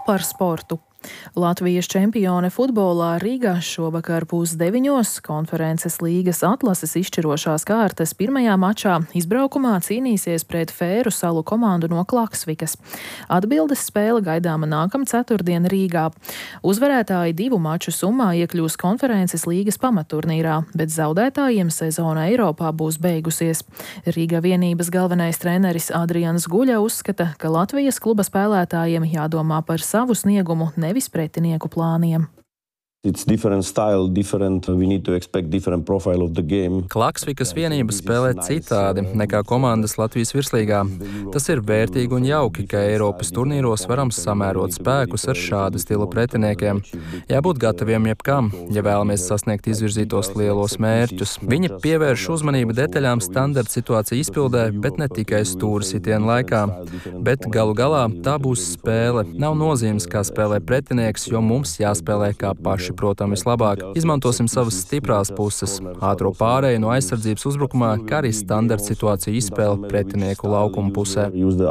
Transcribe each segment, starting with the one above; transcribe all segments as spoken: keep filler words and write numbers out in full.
Par sportu. Latvijas čempione futbolā Rīgā šovakar pusdeviņos konferences līgas atlases izšķirošās kārtas pirmajā mačā izbraukumā cīnīsies pret Fēru salu komandu no Klaksvikas. Atbildes spēle gaidāma nākam ceturtdien Rīgā. Uzvarētāji divu maču summā iekļūs konferences līgas pamatturnīrā, bet zaudētājiem sezona Eiropā būs beigusies. Rīga vienības galvenais treneris Adrians Guļa uzskata, ka Latvijas kluba spēlētājiem jādomā par savu sniegumu, nevis pretinieku plāniem. It's different style, different, we need to expect different profile of the game. Klaksvikas vienība spēlē citādi nekā komandas Latvijas virslīgā. Tas ir vērtīgi un jauki, ka Eiropas turnīros varam samērot spēkus ar šādu stilu pretiniekiem. Jābūt gataviem jebkam, ja vēlamies sasniegt izvirzītos lielos mērķus. Viņi pievērš uzmanību detaļām standarta situāciju izpildē, bet ne tikai stūra sitienu laikā. Bet galu galā tā būs spēle. Nav nozīmes, kā spēlē pretinieks, jo mums jāspēlē kā paši. Protams, vislabāk. Izmantosim savas stiprās puses, ātro pārēju no aizsardzības uzbrukumā, kā arī standarta situāciju izspēli pretinieku laukuma pusē.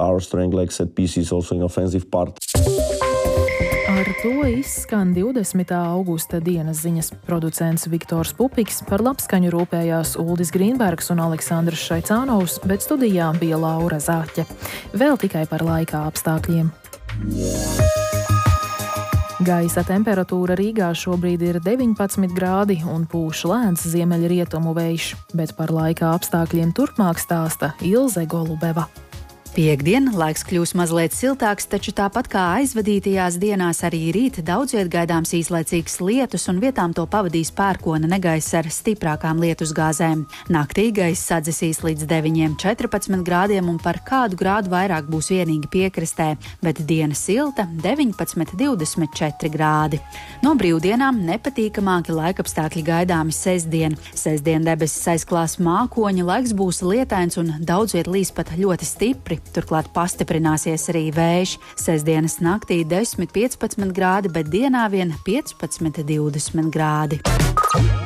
Ar to izskan divdesmitā augusta dienas ziņas. Producents Viktors Pupiks, par labskaņu rūpējās Uldis Grīnbergs un Aleksandrs Šaicānovs, bet studijā bija Laura Zāķe. Vēl tikai par laika apstākļiem. Gaisa temperatūra Rīgā šobrīd ir deviņpadsmit grādi un pūš lēns ziemeļrietumu vējš, bet par laika apstākļiem turpmāk stāsta Ilze Golubeva. Piektdien laiks kļūs mazliet siltāks, taču tāpat kā aizvadītajās dienās arī rīt daudz viet gaidāms īslaicīgs lietus un vietām to pavadīs pērkona negaiss ar stiprākām lietusgāzēm. Naktī gaiss sadzesīs līdz deviņiem četrpadsmit grādiem un par kādu grādu vairāk būs vienīgi piekrastē, bet diena silta deviņpadsmit divdesmit četri grādi. No brīvdienām nepatīkamāki laikapstākļi gaidāmi sestdien. Sestdien debesis aizklās mākoņi, laiks būs lietains un daudz viet līs pat ļoti stipri. Turklāt pastiprināsies arī vējš. Sestdienas naktī desmit piecpadsmit grādi, bet dienā vien piecpadsmit divdesmit grādi.